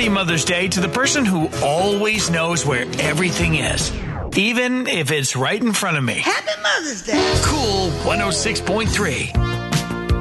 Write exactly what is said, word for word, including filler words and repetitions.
Happy Mother's Day to the person who always knows where everything is, even if it's right in front of me. Happy Mother's Day. Cool one oh six point three.